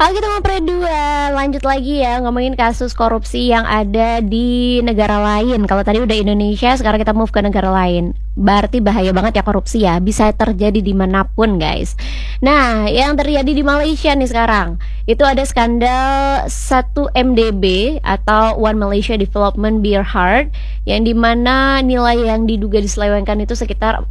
Oke teman Pre2, lanjut lagi ya ngomongin kasus korupsi yang ada di negara lain. Kalau tadi udah Indonesia, sekarang kita move ke negara lain. Berarti bahaya banget ya korupsi ya, bisa terjadi dimanapun guys. Nah, yang terjadi di Malaysia nih sekarang, itu ada skandal 1 MDB atau One Malaysia Development Berhad, yang dimana nilai yang diduga diselewengkan itu sekitar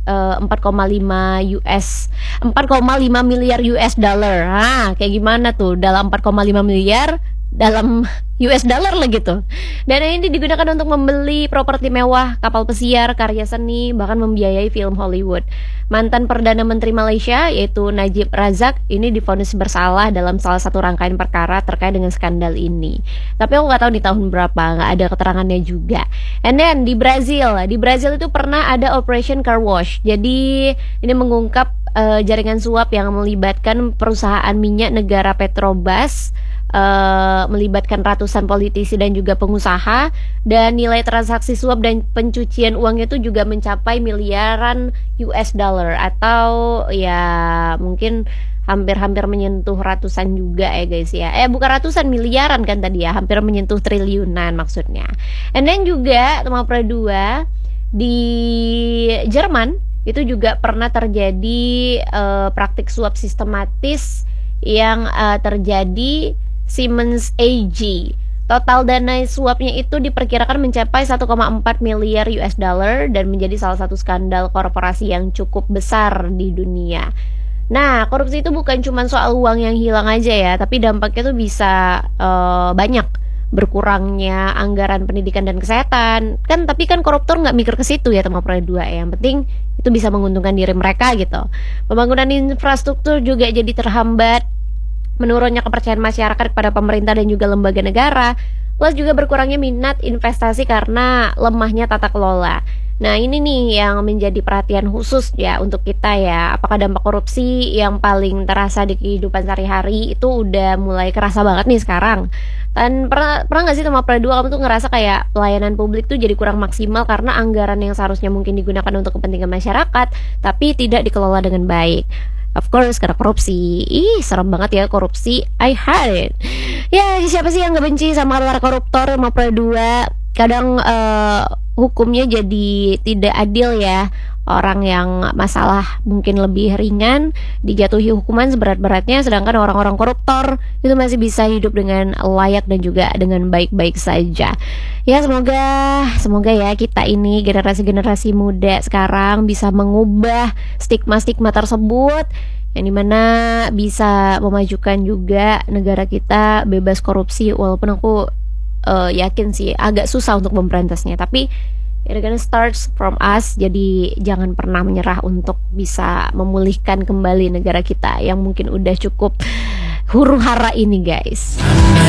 4,5 miliar US dollar. Nah, kayak gimana tuh dalam 4,5 miliar dalam US dollar lah gitu. Dana ini digunakan untuk membeli properti mewah, kapal pesiar, karya seni, bahkan membiayai film Hollywood. Mantan Perdana Menteri Malaysia yaitu Najib Razak ini divonis bersalah dalam salah satu rangkaian perkara terkait dengan skandal ini. Tapi aku nggak tahu di tahun berapa, nggak ada keterangannya juga. And then di Brazil itu pernah ada Operation Car Wash. Jadi ini mengungkap jaringan suap yang melibatkan perusahaan minyak negara Petrobras, melibatkan ratusan politisi dan juga pengusaha, dan nilai transaksi suap dan pencucian uangnya itu juga mencapai miliaran US dollar, atau ya mungkin hampir menyentuh ratusan juga ya guys ya. Bukan ratusan, miliaran kan tadi ya, hampir menyentuh triliunan maksudnya. And then juga teman Pro 2 di Jerman itu juga pernah terjadi praktik suap sistematis yang terjadi Siemens AG. Total dana suapnya itu diperkirakan mencapai 1,4 miliar US dollar dan menjadi salah satu skandal korporasi yang cukup besar di dunia. Nah, korupsi itu bukan cuma soal uang yang hilang aja ya, tapi dampaknya tuh bisa banyak. Berkurangnya anggaran pendidikan dan kesehatan kan, tapi kan koruptor nggak mikir ke situ ya teman Pro 2. Yang penting itu bisa menguntungkan diri mereka gitu. Pembangunan infrastruktur juga jadi terhambat, menurunnya kepercayaan masyarakat kepada pemerintah dan juga lembaga negara, plus juga berkurangnya minat investasi karena lemahnya tata kelola. Nah, ini nih yang menjadi perhatian khusus ya untuk kita ya. Apakah dampak korupsi yang paling terasa di kehidupan sehari-hari itu udah mulai kerasa banget nih sekarang? Dan pernah nggak sih teman Pro 2 kamu tuh ngerasa kayak pelayanan publik tuh jadi kurang maksimal karena anggaran yang seharusnya mungkin digunakan untuk kepentingan masyarakat tapi tidak dikelola dengan baik? Of course, karena korupsi. Serem banget ya korupsi. I hate it. Ya, siapa sih yang gak benci sama para koruptor sama Pro 2? Kadang hukumnya jadi tidak adil ya. Orang yang masalah mungkin lebih ringan dijatuhi hukuman seberat-beratnya, sedangkan orang-orang koruptor itu masih bisa hidup dengan layak dan juga dengan baik-baik saja. Ya, semoga ya kita ini generasi-generasi muda sekarang bisa mengubah stigma-stigma tersebut, yang dimana bisa memajukan juga negara kita bebas korupsi. Walaupun aku yakin sih agak susah untuk memberantasnya, tapi it gonna starts from us. Jadi jangan pernah menyerah untuk bisa memulihkan kembali negara kita yang mungkin udah cukup huru hara ini guys.